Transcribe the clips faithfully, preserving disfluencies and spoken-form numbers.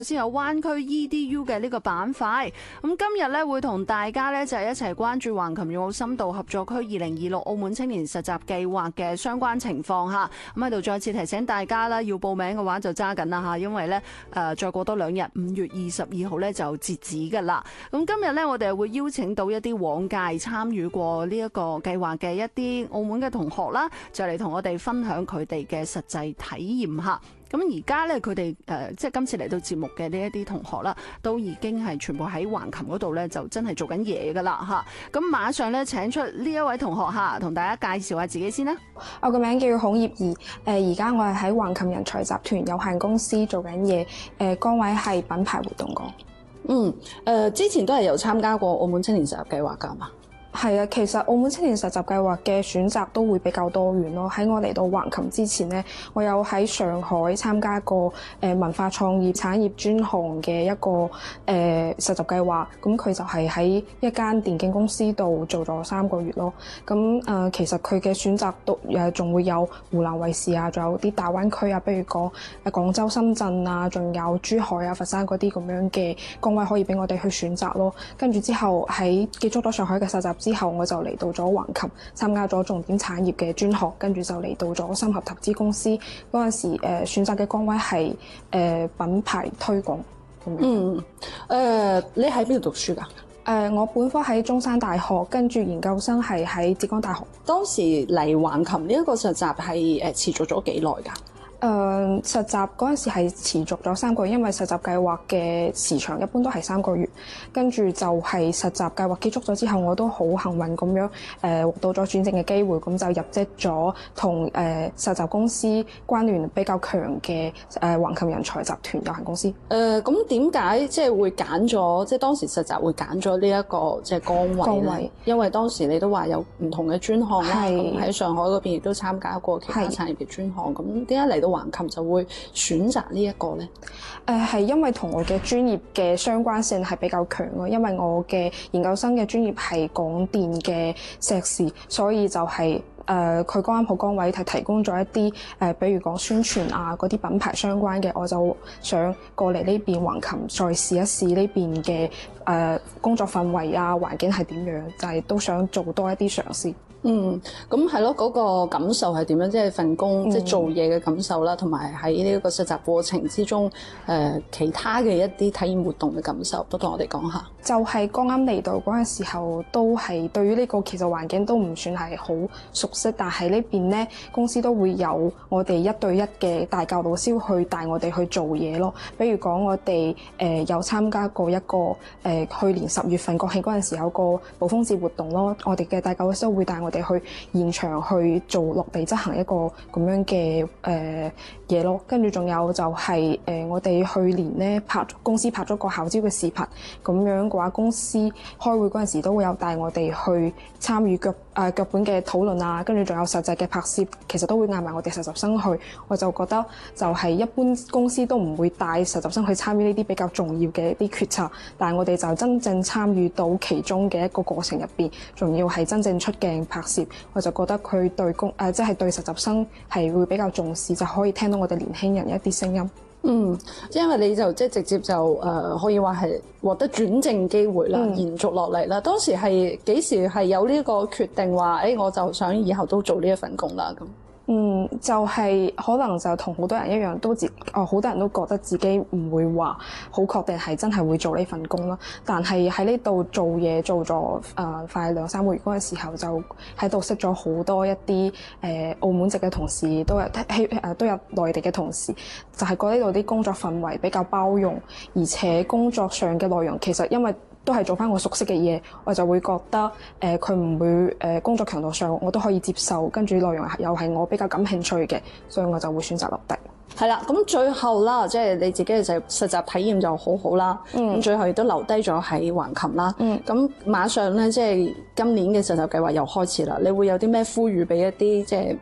先有灣區 E D U 嘅呢個板塊，咁今日咧會同大家咧就係一齊關注橫琴粵澳深度合作區二零二六澳門青年實習計劃嘅相關情況嚇。咁喺度再次提醒大家啦，要報名嘅話就揸緊啦嚇，因為咧誒再過多兩日，五月二十二號咧就截止㗎啦。咁今日咧我哋會邀請到一啲往屆參與過呢一個計劃嘅一啲澳門嘅同學啦，就嚟同我哋分享佢哋嘅實際體驗嚇。咁而家咧，佢哋誒即係今次嚟到節目嘅呢一啲同學啦，都已經係全部喺橫琴嗰度咧，就真係做緊嘢噶啦嚇。咁馬上咧請出呢一位同學嚇，同大家介紹下自己先啦。 我個名叫孔葉怡，誒而家我係喺橫琴人才集團有限公司做緊嘢，誒崗位係品牌活動講。 嗯，誒、呃、之前都係有參加過澳門青年實習計劃㗎嘛？ 係啊，其實澳門青年實習計劃嘅選擇都會比較多元咯。喺我嚟到橫琴之前呢，我有喺上海參加過誒文化創意產業專項嘅一個誒、呃、實習計劃。咁佢就係喺一間電競公司度做咗三個月咯。咁誒、呃、其實佢嘅選擇都誒仲會有湖南衛視啊，仲有啲大灣區啊，比如講誒廣州、深圳啊，仲有珠海啊、佛山嗰啲咁樣嘅崗位可以俾我哋去選擇咯。跟住之後喺結束咗上海嘅實習之後，我就嚟到咗橫琴參加咗重點產業嘅專項，跟住就嚟到咗深合投資公司嗰陣時，誒、呃、選擇嘅崗位係誒、呃、品牌推廣。 嗯，誒、呃、你喺邊度讀書㗎？誒、 呃、我本科喺中山大學，跟住研究生係喺浙江大學。 當時嚟橫琴呢一個實習係誒持續咗幾耐㗎？ 誒、呃、實習嗰陣時係持續咗三個月，因為實習計劃嘅時長一般都係三個月。跟住就係實習計劃結束咗之後，我都好幸運咁樣誒獲到咗轉正嘅機會，咁就入職咗同誒實習公司關聯比較強嘅誒橫琴人才集團有限公司。 誒咁點解即係會揀咗即係當時實習會揀咗呢一個即係崗位咧？位因為當時你都話有唔同嘅專項啦，咁喺是上海嗰邊亦都參加過其他產業嘅專項，咁點解嚟到橫琴就會選擇呢一個咧？ 誒係、呃、因為同我嘅專業嘅相關性係比較強咯，因為我嘅研究生嘅專業係廣電嘅碩士，所以就係誒佢剛啱好崗位係提供咗一啲誒、呃，比如講宣傳啊嗰啲品牌相關嘅，我就想過嚟呢邊橫琴再試一試呢邊嘅誒工作氛圍啊環境係點樣，就係、是、都想做多一啲嘗試。 嗯，咁係咯，嗰、那個感受係點樣？即係份工，嗯、即係做嘢嘅感受啦，同埋喺呢一個實習過程之中，誒、呃、其他嘅一啲體驗活動嘅感受，都同我哋講下。 就係剛啱嚟到嗰陣時候，都係對於呢個其實環境都唔算係好熟悉，但係呢邊咧公司都會有我哋一對一嘅大教導師去帶我哋去做嘢咯。比如講我哋誒、呃、有參加過一個誒、呃、去年十月份國慶嗰陣時有個暴風節活動咯，我哋嘅大教導師會帶我哋去現場去做落地執行一個咁樣嘅誒嘢咯，跟住仲有就係、是、誒、呃、我哋去年咧拍公司拍咗個校招嘅視頻，咁樣嘅話公司開會嗰陣時都會有帶我哋去參與腳誒腳本嘅討論啊，跟住仲有實際嘅拍攝，其實都會嗌埋我哋實習生去，我就覺得就係一般公司都唔會帶實習生去參與呢啲比較重要嘅一啲決策，但係我哋就真正參與到其中嘅一個過程入邊，仲要係真正出鏡拍攝。我就覺得佢對公誒即係對實習生係會比較重視，就可以聽到我哋年輕人一啲聲音。 嗯，因為你就即係直接就誒、呃、可以話係獲得轉正機會啦，嗯、延續落嚟啦。當時係幾時係有呢個決定話誒、欸，我就想以後都做呢一份工啦咁。 嗯，就係、是、可能就同好多人一樣，都自哦好多人都覺得自己唔會話好確定係真係會做呢份工啦。但係喺呢度做嘢做咗誒、呃、快兩三個月嗰陣時候，就喺度識咗好多一啲誒、呃、澳門籍嘅同事，都有希誒都有內地嘅同事，就係、是、覺得呢度啲工作氛圍比較包容，而且工作上嘅內容其實因為都係做翻我熟悉嘅嘢，我就會覺得誒佢唔會誒、呃、工作強度上我都可以接受，跟住內容又係我比較感興趣嘅，所以我就會選擇落地。 係啦，咁最後啦，即係你自己嘅實實習體驗就好好啦。嗯，咁最後亦都留低咗喺橫琴啦。嗯，咁馬上咧，即係今年嘅實習計劃又開始啦。你會有啲咩呼籲俾一啲即係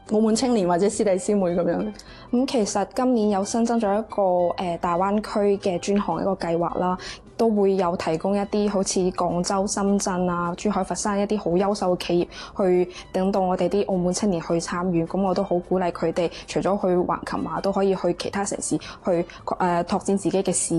澳門青年或者師弟師妹咁樣咧？ 咁其實今年有新增咗一個誒、呃、大灣區嘅專項一個計劃啦，都會有提供一啲好似廣州、深圳啊、珠海、佛山一啲好優秀嘅企業，去等到我哋啲澳門青年去參與。咁我都好鼓勵佢哋，除咗去橫琴啊，都可以去其他城市去誒、呃、拓展自己嘅事